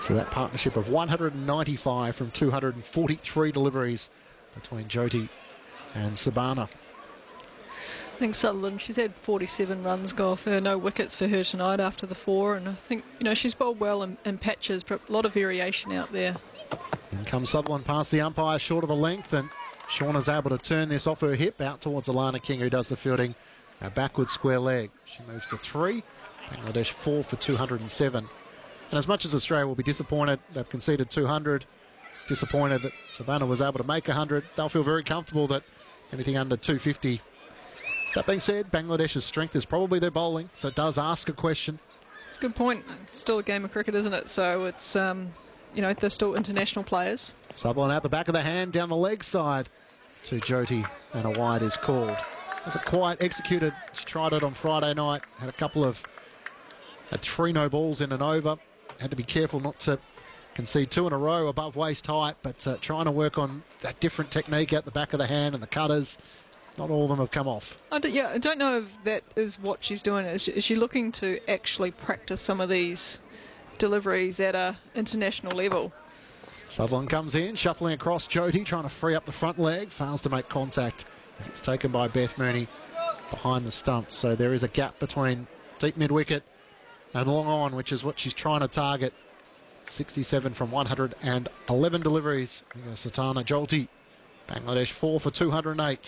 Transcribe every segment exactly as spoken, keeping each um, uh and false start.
So that partnership of one hundred ninety-five from two hundred forty-three deliveries between Jyoti and Sabana. I think Sutherland, she's had forty-seven runs go off her, no wickets for her tonight after the four, and I think, you know, she's bowled well in, in patches, but a lot of variation out there. In comes Sutherland past the umpire, short of a length, and Shauna's able to turn this off her hip out towards Alana King, who does the fielding. A backward square leg. She moves to three. Bangladesh four for two hundred seven. And as much as Australia will be disappointed, they've conceded two hundred, disappointed that Savannah was able to make one hundred, they'll feel very comfortable that anything under two fifty. That being said, Bangladesh's strength is probably their bowling, so it does ask a question. It's a good point. It's still a game of cricket, isn't it? So it's, um, you know, they're still international players. Sutherland out the back of the hand, down the leg side to Jyoti, and a wide is called. Wasn't quite executed. She tried it on Friday night, had a couple of, had three no balls in and over. Had to be careful not to concede two in a row above waist height, but uh, trying to work on that different technique out the back of the hand and the cutters. Not all of them have come off. I don't, yeah, I don't know if that is what she's doing. Is she, is she looking to actually practice some of these deliveries at a international level? Sutherland comes in, shuffling across Jyoti, trying to free up the front leg. Fails to make contact as it's taken by Beth Mooney behind the stumps. So there is a gap between deep mid-wicket and long on, which is what she's trying to target. sixty-seven from one hundred eleven deliveries. Satana Jyoti. Bangladesh four for two hundred eight.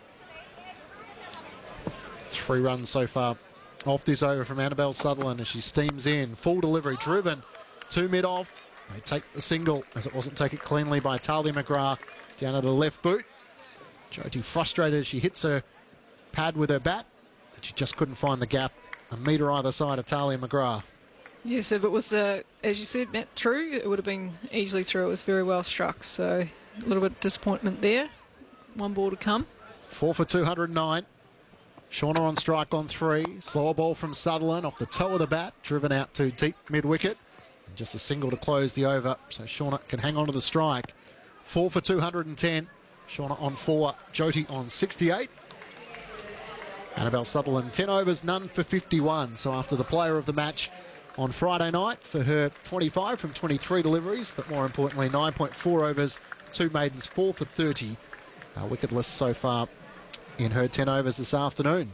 Three runs so far off this over from Annabelle Sutherland as she steams in. Full delivery, driven to mid-off. They take the single as it wasn't taken cleanly by Talia McGrath down at the left boot. Jyoti frustrated as she hits her pad with her bat, but she just couldn't find the gap. A metre either side of Talia McGrath. Yes, if it was, uh, as you said, Matt, true, it would have been easily through. It was very well struck, so a little bit of disappointment there. One ball to come. Four for two hundred nine. Shauna on strike on three. Slower ball from Sutherland off the toe of the bat, driven out to deep mid-wicket. And just a single to close the over, so Shauna can hang on to the strike. Four for two hundred ten. Shauna on four, Jyoti on sixty-eight. Annabelle Sutherland, ten overs, none for fifty-one. So after the player of the match on Friday night for her twenty-five from twenty-three deliveries, but more importantly, nine point four overs, two maidens, four for thirty. Uh, wicketless so far in her ten overs this afternoon.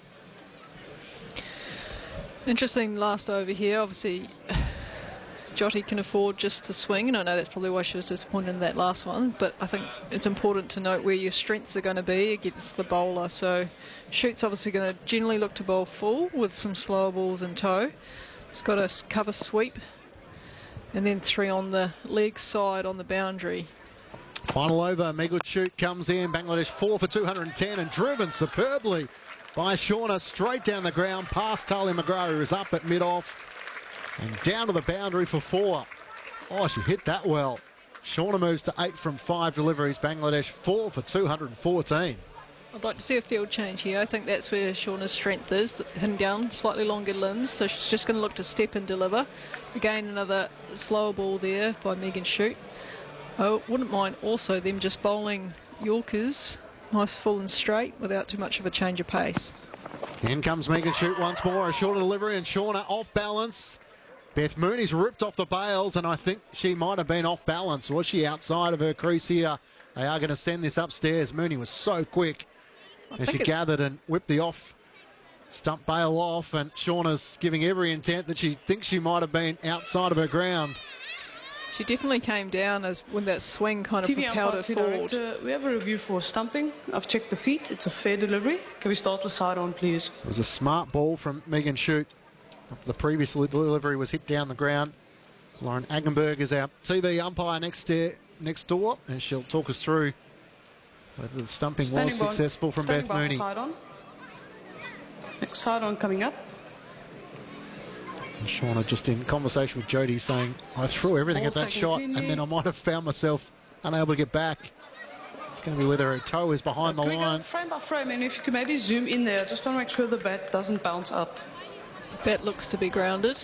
Interesting last over here. Obviously, Jyoti can afford just to swing, and I know that's probably why she was disappointed in that last one, but I think it's important to note where your strengths are going to be against the bowler. So Shoot's obviously going to generally look to bowl full with some slower balls in tow. It's got a cover sweep, and then three on the leg side on the boundary. Final over, Meghud Shoot comes in. Bangladesh four for two hundred ten and driven superbly by Shauna straight down the ground past Talia McGrath, who is up at mid-off and down to the boundary for four. Oh, she hit that well. Shauna moves to eight from five deliveries. Bangladesh four for two hundred fourteen. I'd like to see a field change here. I think that's where Shauna's strength is, hidden down, slightly longer limbs, so she's just going to look to step and deliver. Again, another slower ball there by Meghud Shoot. I wouldn't mind also them just bowling Yorkers, nice full and straight, without too much of a change of pace. In comes Meghud Shoot once more, a shorter delivery, and Shauna off balance. Beth Mooney's ripped off the bails, and I think she might have been off balance. Was she outside of her crease here? They are going to send this upstairs. Mooney was so quick as she gathered and whipped the off stump bail off, and Shauna's giving every intent that she thinks she might have been outside of her ground. She definitely came down as when that swing kind of T V propelled her forward. Director, we have a review for stumping. I've checked the feet. It's a fair delivery. Can we start with side on, please? It was a smart ball from Meghud Shoot. The previous delivery was hit down the ground. Lauren Agenberg is our T V umpire next, uh, next door, and she'll talk us through whether the stumping Standing was by, successful from Beth Mooney. Side on. Next side on coming up. And Shauna just in conversation with Jyoti saying, I threw everything Ball's at that taken shot cleanly. and then I might have found myself unable to get back. It's going to be whether her toe is behind Uh, the can we go line. frame by frame, and if you can maybe zoom in there, just want to make sure the bat doesn't bounce up. The bat looks to be grounded.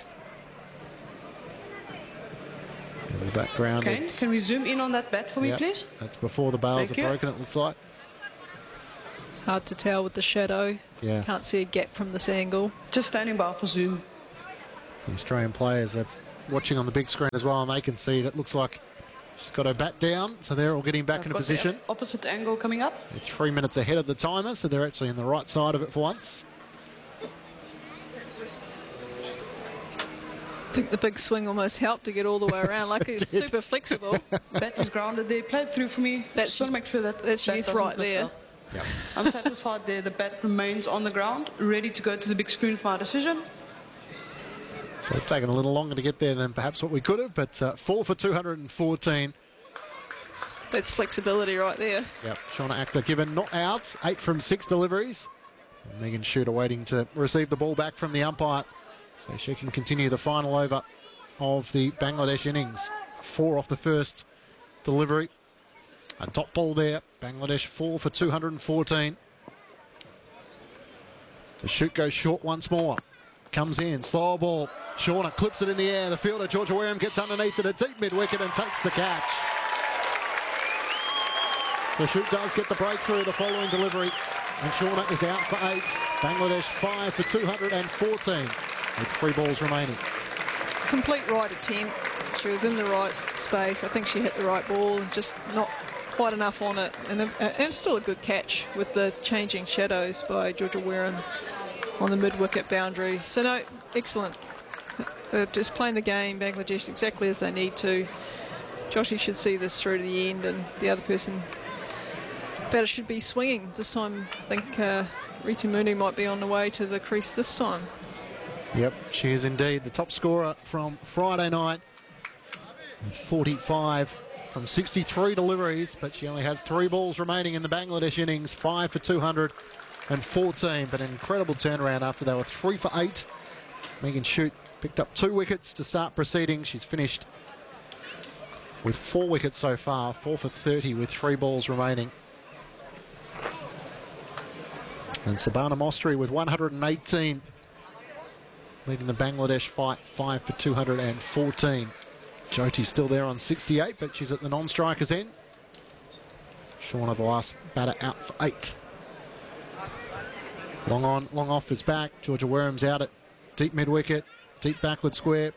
In the background. Okay, can we zoom in on that bat for me, Yep, please? that's before the bails Thank are you. broken, it looks like. Hard to tell with the shadow. Yeah. Can't see a gap from this angle. Just standing by for zoom. The Australian players are watching on the big screen as well, and they can see it looks like she's got her bat down, so they're all getting back I've into got position. the opposite angle coming up. They're three minutes ahead of the timer, so they're actually in the right side of it for once. I think the big swing almost helped to get all the way around. Like it's super flexible. Bat is grounded there, played through for me. That's- Just want to make sure that that's bat youth doesn't right lift there. up. Yep. I'm satisfied there. The bat remains on the ground, ready to go to the big screen for my decision. So it's taken a little longer to get there than perhaps what we could have, but uh, four for two hundred fourteen. That's flexibility right there. Yep, Shauna Akhter given not outs, eight from six deliveries. And Megan Shooter waiting to receive the ball back from the umpire so she can continue the final over of the Bangladesh innings. Four off the first delivery. A top ball there. Bangladesh four for two hundred fourteen. The shoot goes short once more. Comes in, slow ball. Shauna clips it in the air. The fielder, Georgia Wareham, gets underneath it, a deep mid-wicket and takes the catch. The shoot does get the breakthrough the following delivery. And Shauna is out for eight. Bangladesh five for two hundred fourteen with three balls remaining. Complete right attempt. She was in the right space. I think she hit the right ball, just not quite enough on it. And, a, and still a good catch with the changing shadows by Georgia Wareham on the mid-wicket boundary. So no, excellent. They're just playing the game, Bangladesh, exactly as they need to. Joshy should see this through to the end, and the other person better should be swinging. This time, I think uh, Ritu Muni might be on the way to the crease this time. Yep, she is indeed the top scorer from Friday night. forty-five from sixty-three deliveries, but she only has three balls remaining in the Bangladesh innings, five for two hundred fourteen, but an incredible turnaround after they were three for eight. Megan Shute picked up two wickets to start proceedings. She's finished with four wickets so far, four for thirty with three balls remaining. And Sabana Mostri with one hundred eighteen, leading the Bangladesh fight, five for two hundred fourteen. Jyoti's still there on sixty-eight, but she's at the non-strikers end. Shauna, the last batter, out for eight. Long on, long off is back. Georgia Wareham's out at deep mid-wicket, deep backward square.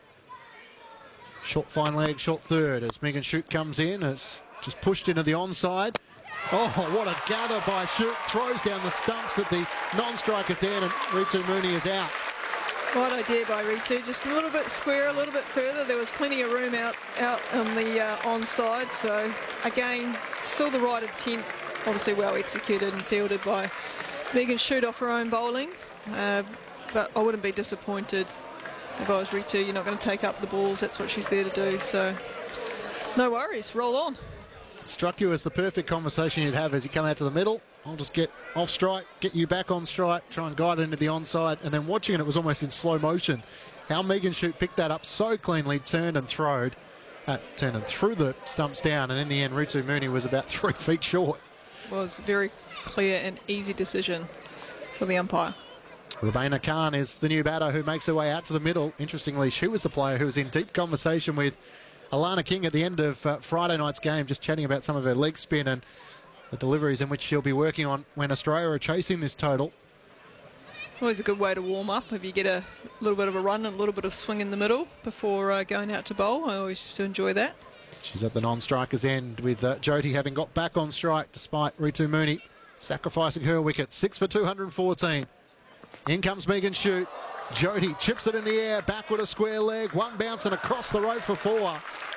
Short fine leg, short third as Megan Shute comes in. It's just pushed into the onside. Oh, what a gather by Shute. Throws down the stumps at the non-strikers end, and Ritu Muni is out. Right idea by Ritu, just a little bit square, a little bit further. There was plenty of room out, out on the uh, onside. So again, still the right intent, obviously well executed and fielded by Megan Shute off her own bowling. Uh, but I wouldn't be disappointed if I was Ritu. You're not going to take up the balls. That's what she's there to do. So no worries, roll on. Struck you as the perfect conversation you'd have as you come out to the middle. I'll just get off strike, get you back on strike, try and guide it into the onside. And then watching it, it was almost in slow motion. How Megan Shute picked that up so cleanly, turned and throwed, uh, turned and threw the stumps down. And in the end, Ritu Muni was about three feet short. Was a very clear and easy decision for the umpire. Rubaina Khan is the new batter who makes her way out to the middle. Interestingly, she was the player who was in deep conversation with Alana King at the end of uh, Friday night's game, just chatting about some of her leg spin and the deliveries in which she'll be working on when Australia are chasing this total. Always a good way to warm up if you get a little bit of a run and a little bit of swing in the middle before uh, going out to bowl. I always used to enjoy that. She's at the non-strikers end with uh, Jyoti having got back on strike despite Ritu Muni sacrificing her wicket. Six for two hundred fourteen. In comes Megan Shute. Jyoti chips it in the air, backward a square leg, one bounce and across the road for four.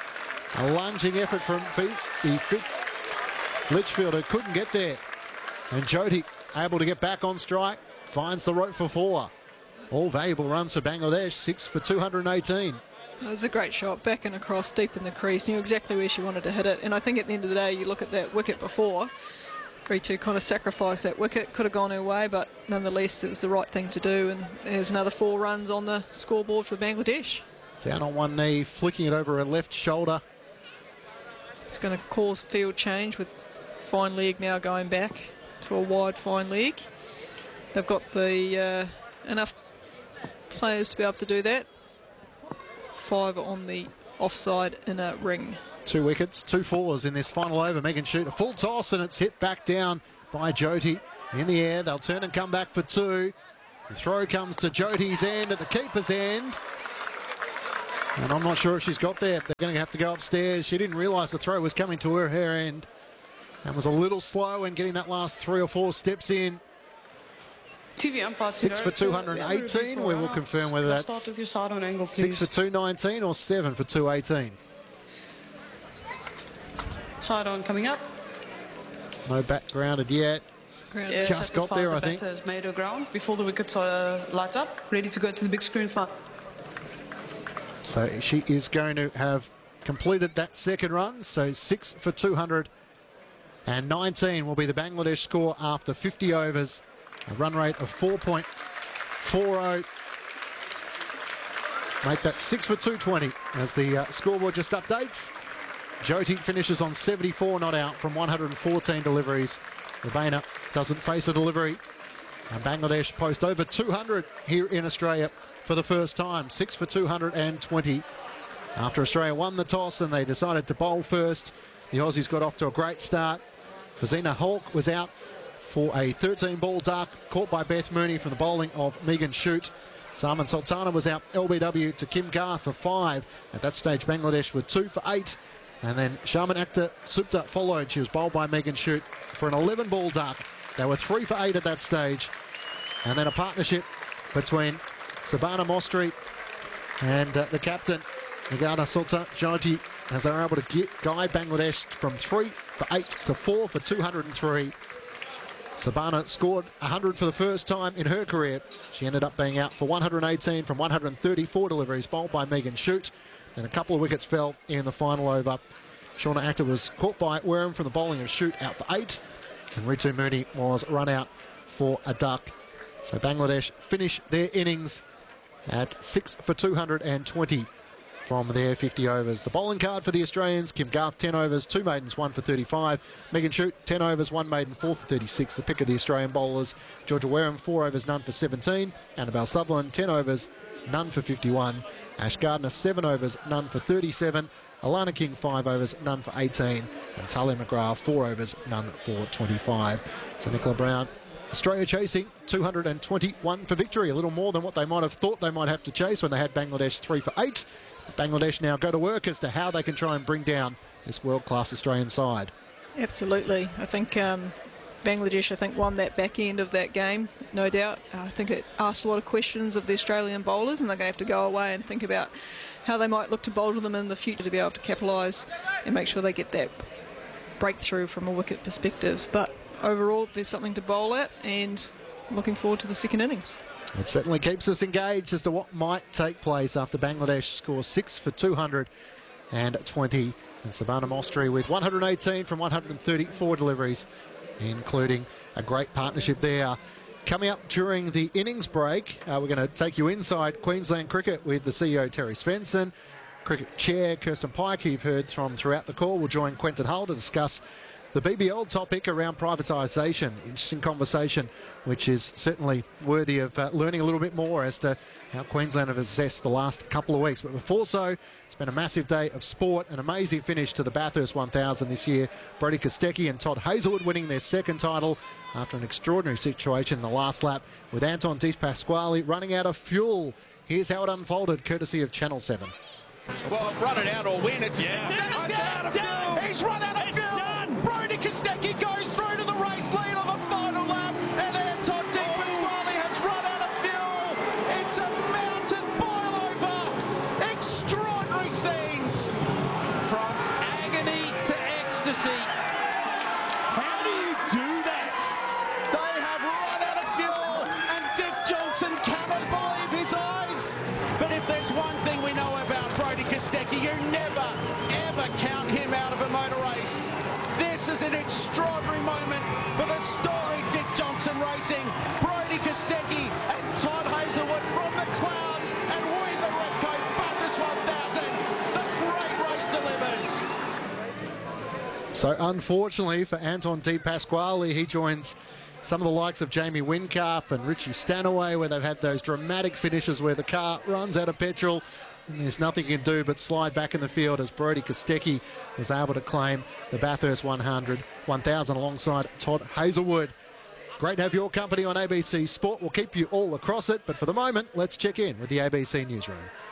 A lunging effort from the fit Litchfield, who couldn't get there. And Jyoti able to get back on strike, finds the rope for four. All valuable runs for Bangladesh, six for two hundred eighteen. It was a great shot, back and across, deep in the crease. Knew exactly where she wanted to hit it. And I think at the end of the day, you look at that wicket before, Ritu kind of sacrificed that wicket. Could have gone her way, but nonetheless, it was the right thing to do. And there's another four runs on the scoreboard for Bangladesh. Down on one knee, flicking it over her left shoulder. It's going to cause field change with fine leg now going back to a wide fine leg. They've got the uh, enough players to be able to do that. Five on the offside inner ring. Two wickets, two fours in this final over. Megan Shute a full toss and it's hit back down by Jyoti. In the air, they'll turn and come back for two. The throw comes to Jyoti's end at the keeper's end. And I'm not sure if she's got there. They're going to have to go upstairs. She didn't realise the throw was coming to her, her end and was a little slow in getting that last three or four steps in. T V umpire. Six for two hundred eighteen. We will confirm whether that's start with your side on angle, please. six for two nineteen or seven for two eighteen. Side on coming up. No bat grounded yet. Grounded. Just got there, the I think. batter has made her ground before the wickets uh, light up, ready to go to the big screen for. So she is going to have completed that second run. So six for two hundred nineteen will be the Bangladesh score after fifty overs. A run rate of four point four oh. Make that six for two twenty as the uh, scoreboard just updates. Jyoti finishes on seventy-four not out from one hundred fourteen deliveries. Ravena doesn't face a delivery. And Bangladesh post over two hundred here in Australia for the first time. six for two hundred twenty. After Australia won the toss and they decided to bowl first, the Aussies got off to a great start. Fazina Hawk was out for a thirteen ball duck, caught by Beth Mooney from the bowling of Megan Shute. Salman Sultana was out L B W to Kim Garth for five. At that stage, Bangladesh were two for eight. And then Sharman Akhtar Supta followed. She was bowled by Megan Shute for an eleven ball duck. They were three for eight at that stage. And then a partnership between Sabana Mostri and uh, the captain, Nagana Sulta Jyoti, as they were able to get guide Bangladesh from three for eight to four for two hundred three. Sabana scored one hundred for the first time in her career. She ended up being out for one hundred eighteen from one hundred thirty-four deliveries, bowled by Megan Shute. And a couple of wickets fell in the final over. Shauna Akhtar was caught by Wareham from the bowling of Shute, out for eight. And Ritu Mooney was run out for a duck. So Bangladesh finish their innings at six for two hundred twenty from their fifty overs. The bowling card for the Australians: Kim Garth, ten overs, two maidens, one for thirty-five. Megan Shute, ten overs, one maiden, four for thirty-six. The pick of the Australian bowlers: Georgia Wareham, four overs, none for seventeen. Annabelle Sutherland, ten overs, none for fifty-one. Ash Gardner, seven overs, none for thirty-seven. Alana King, five overs, none for eighteen. And Talia McGrath, four overs, none for twenty-five. So Nicola Brown, Australia chasing two hundred twenty-one for victory, a little more than what they might have thought they might have to chase when they had Bangladesh three for eight. Bangladesh now go to work as to how they can try and bring down this world-class Australian side. Absolutely. I think um, Bangladesh, I think, won that back end of that game, no doubt. I think it asked a lot of questions of the Australian bowlers, and they're going to have to go away and think about how they might look to bowl to them in the future to be able to capitalise and make sure they get that breakthrough from a wicket perspective. But overall, there's something to bowl at, and looking forward to the second innings. It certainly keeps us engaged as to what might take place after Bangladesh scores six for two hundred twenty. And Sabana Mostri with one hundred eighteen from one hundred thirty-four deliveries, including a great partnership there. Coming up during the innings break, uh, we're going to take you inside Queensland cricket with the C E O Terry Svensson. Cricket Chair Kirsten Pike, who you've heard from throughout the call, will join Quentin Hull to discuss the B B L topic around privatisation. Interesting conversation, which is certainly worthy of uh, learning a little bit more as to how Queensland have assessed the last couple of weeks. But before so, it's been a massive day of sport, an amazing finish to the Bathurst one thousand this year. Brodie Kostecki and Todd Hazelwood winning their second title after an extraordinary situation in the last lap, with Anton Di Pasquale running out of fuel. Here's how it unfolded, courtesy of Channel seven. Well, run it out or win. It's, Yeah. it's, It's it's done, it's done. He's run out of It's fuel. done. Brodie Kostecki goes through to the race lead on the final lap, and Anton Di Pasquale has run out of fuel. It's a mountain boil over. Extraordinary scenes. From agony to ecstasy. How do you do that? They have run out of fuel, and Dick Johnson cannot believe his eyes. But if there's one thing we know about Brodie Kostecki, you never, ever count him out of a motor race. This is an extraordinary moment for the storied Dick Johnson Racing. Brodie Kostecki and Todd Hazelwood from the clouds, and win the Repco Bathurst one thousand. The great race delivers. So unfortunately for Anton Di Pasquale, he joins some of the likes of Jamie Whincup and Richie Stanaway, where they've had those dramatic finishes where the car runs out of petrol and there's nothing you can do but slide back in the field, as Brodie Kostecki was able to claim the Bathurst one hundred, one thousand alongside Todd Hazelwood. Great to have your company on A B C Sport. We'll keep you all across it, but for the moment, let's check in with the A B C Newsroom.